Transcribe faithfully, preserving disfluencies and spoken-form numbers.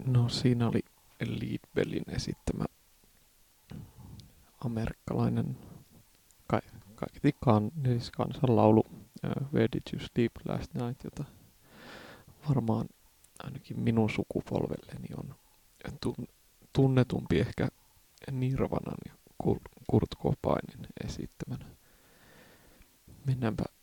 No siinä oli Lead Bellin esittämä amerikkalainen ka- kaiketi kan, siis kansanlaulu uh, Where Did You Sleep Last Night, jota varmaan ainakin minun sukupolvelleni on tun- tunnetumpi ehkä Nirvanan ja Kurt Cobainin esittämänä. Mennäänpä